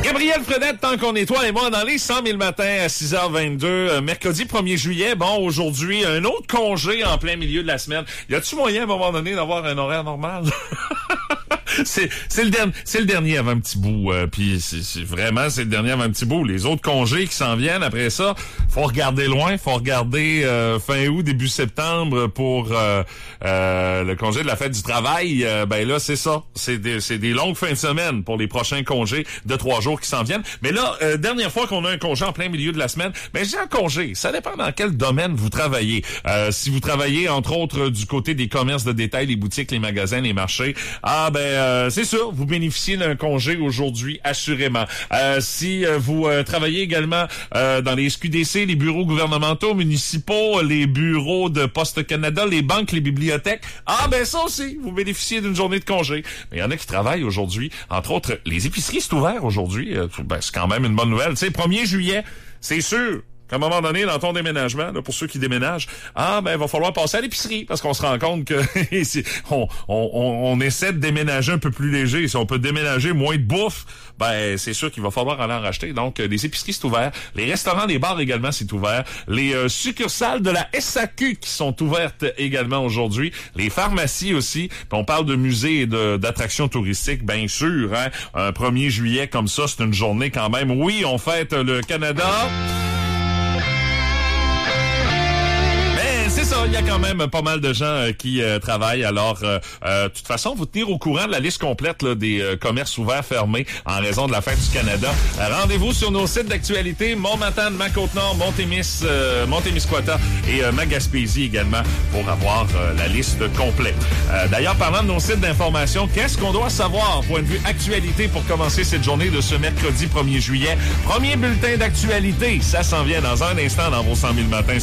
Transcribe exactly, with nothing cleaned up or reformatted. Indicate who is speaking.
Speaker 1: Gabriel Fredette, tant qu'on est toi et moi dans les cent mille matins à six heures vingt-deux, euh, mercredi premier juillet. Bon, aujourd'hui, un autre congé en plein milieu de la semaine. Y a-tu moyen à un moment donné d'avoir un horaire normal? C'est, c'est le dernier, c'est le dernier avant un petit bout. Euh, puis c'est, c'est vraiment c'est le dernier avant un petit bout. Les autres congés qui s'en viennent après ça, faut regarder loin, faut regarder euh, fin août, début septembre pour euh, euh, le congé de la fête du travail. Euh, ben là c'est ça, c'est des, c'est des longues fins de semaine pour les prochains congés de trois jours qui s'en viennent. Mais là, euh, dernière fois qu'on a un congé en plein milieu de la semaine, ben j'ai un congé. Ça dépend dans quel domaine vous travaillez. Euh, si vous travaillez entre autres du côté des commerces de détail, les boutiques, les magasins, les marchés, ah ben Euh, c'est sûr, vous bénéficiez d'un congé aujourd'hui, assurément. Euh, si euh, vous euh, travaillez également euh, dans les S Q D C, les bureaux gouvernementaux, municipaux, les bureaux de Poste Canada, les banques, les bibliothèques, ah ben ça aussi, vous bénéficiez d'une journée de congé. Mais il y en a qui travaillent aujourd'hui, entre autres, les épiceries, c'est ouvert aujourd'hui. Euh, ben, c'est quand même une bonne nouvelle. Tu sais, premier juillet, c'est sûr qu'à un moment donné, dans ton déménagement, là, pour ceux qui déménagent, ah ben il va falloir passer à l'épicerie parce qu'on se rend compte que on, on, on essaie de déménager un peu plus léger. Si on peut déménager moins de bouffe, ben c'est sûr qu'il va falloir en en racheter. Donc les épiceries c'est ouvert, les restaurants, les bars également c'est ouvert, les euh, succursales de la S A Q qui sont ouvertes également aujourd'hui, les pharmacies aussi. Puis on parle de musées et de, d'attractions touristiques, bien sûr. Hein? Un premier juillet comme ça, c'est une journée quand même. Oui, on fête le Canada. C'est ça, il y a quand même pas mal de gens euh, qui euh, travaillent. Alors, euh, euh, de toute façon, vous tenir au courant de la liste complète là, des euh, commerces ouverts, fermés en raison de la fête du Canada. Euh, rendez-vous sur nos sites d'actualité, Mont-Matane, Ma-Côte-Nord, Montémis, euh, Montémiscouata et euh, Ma-Gaspésie également pour avoir euh, la liste complète. Euh, d'ailleurs, parlant de nos sites d'information, qu'est-ce qu'on doit savoir, point de vue actualité, pour commencer cette journée de ce mercredi premier juillet? Premier bulletin d'actualité, ça s'en vient dans un instant dans vos cent mille matins.